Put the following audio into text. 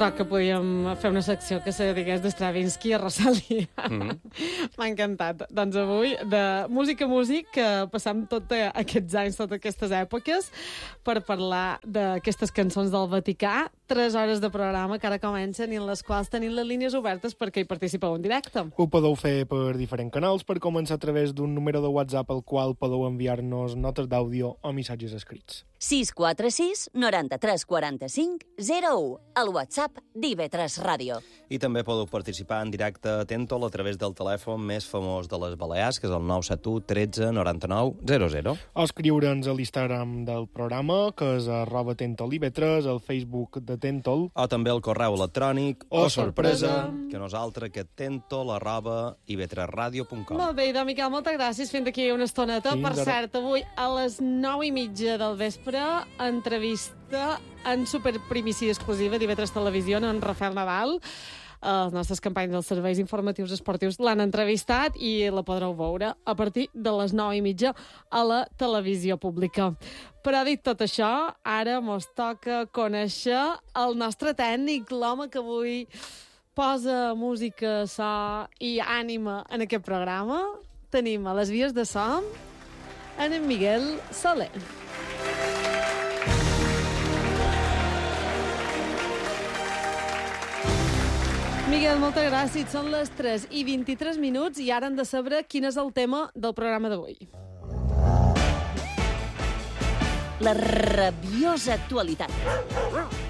troc que podíem fer una secció que se digués de Stravinsky a Rosalia. M'ha encantat. Doncs avui, de músic a músic, que passam tots aquests anys, totes aquestes èpoques, per parlar d'aquestes cançons del Vaticà. 3 hores de programa que ara comencen i en les quals tenim les línies obertes perquè hi participeu en directe. Ho podeu fer per diferents canals, per començar a través d'un número de WhatsApp al qual podeu enviar-nos notes d'àudio o missatges escrits. 646 93 45 01, el WhatsApp d'IV3 Ràdio. I també podeu participar en directe a Tentol a través del telèfon més famós de les Balears, que és el 971 13 99 00. O escriure'ns a l'Instagram del programa, que és @TentolIV3, al Facebook de Tentol. O també el correu electrònic Oh, sorpresa, que nosaltres que tentol@ib3radio.com. Molt bé, idò, Miquel, moltes gràcies. Fins d'aquí una estoneta. Fins Per ara. cert, avui a les 9:30 del vespre, entrevista en superprimicia exclusiva d'IV3 Televisió en Rafael Nadal. Els nostres companys dels serveis informatius esportius l'han entrevistat i la podreu veure a partir de les 9:30 a la televisió pública. Però dit tot això, ara mos toca conèixer el nostre tècnic, l'home que avui posa música, so i ànima en aquest programa. Tenim a les vies de so en Miguel Soler. Miguel, moltes gràcies. Són les 3:23 i ara hem de saber quin és el tema del programa d'avui. La rabiosa actualitat.